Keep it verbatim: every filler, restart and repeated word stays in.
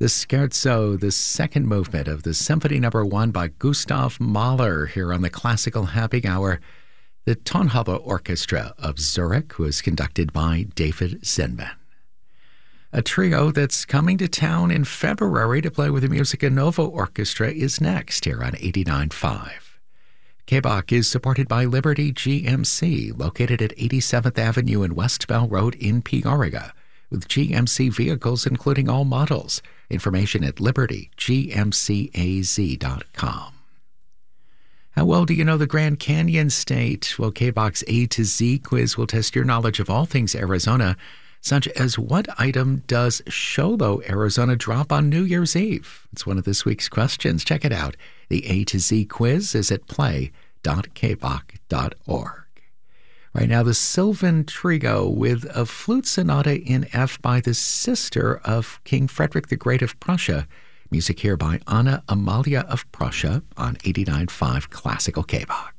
The Scherzo, the second movement of the Symphony Number One by Gustav Mahler here on the Classical Happy Hour. The Tonhalle Orchestra of Zurich was conducted by David Zinman. A trio that's coming to town in February to play with the Musica Nova Orchestra is next here on eighty-nine point five. K B O C is supported by Liberty G M C, located at eighty-seventh Avenue and West Bell Road in Peoria, with G M C vehicles including all models. Information at liberty g m c a z dot com. How well do you know the Grand Canyon State? Well, K B O C's A to Z quiz will test your knowledge of all things Arizona, such as what item does Sholo, Arizona drop on New Year's Eve? It's one of this week's questions. Check it out. The A to Z quiz is at play dot k b o c dot org. Right now, the Sylvan Trio with a flute sonata in F by the sister of King Frederick the Great of Prussia. Music here by Anna Amalia of Prussia on eighty-nine point five Classical K B O C.